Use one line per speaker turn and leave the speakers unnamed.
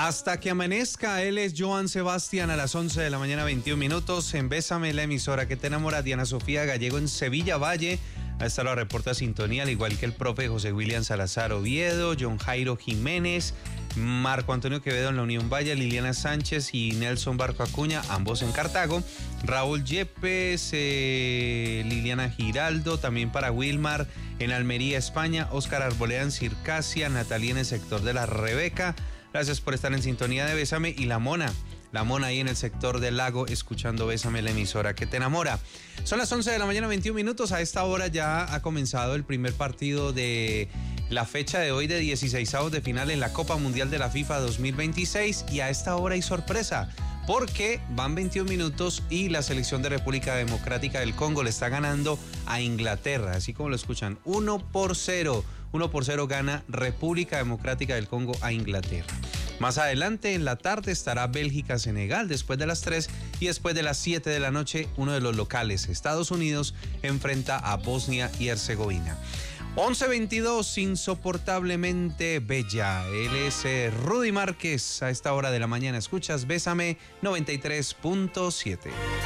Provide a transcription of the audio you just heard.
Hasta que amanezca, él es Joan Sebastián a las 11 de la mañana, 21 minutos. En Bésame, la emisora que te enamora, Diana Sofía Gallego en Sevilla Valle. A esta hora reporta sintonía, al igual que el profe José William Salazar Oviedo, John Jairo Jiménez, Marco Antonio Quevedo en la Unión Valle, Liliana Sánchez y Nelson Barco Acuña, ambos en Cartago, Raúl Yepes, Liliana Giraldo, también para Wilmar en Almería, España, Óscar Arboleda en Circasia, Natalia en el sector de la Rebeca. Gracias por estar en sintonía de Bésame. Y la Mona ahí en el sector del Lago, escuchando Bésame, la emisora que te enamora. Son las 11 de la mañana, 21 minutos. A esta hora ya ha comenzado el primer partido de la fecha de hoy de 16avos de final en la Copa Mundial de la FIFA 2026. Y a esta hora hay sorpresa, porque van 21 minutos y la selección de República Democrática del Congo le está ganando a Inglaterra, así como lo escuchan, 1-0. 1-0 gana República Democrática del Congo a Inglaterra. Más adelante en la tarde estará Bélgica-Senegal después de las 3, y después de las 7 de la noche uno de los locales, Estados Unidos, enfrenta a Bosnia y Herzegovina. 11:22, insoportablemente bella. Él es Rudy Márquez. A esta hora de la mañana escuchas Bésame 93.7.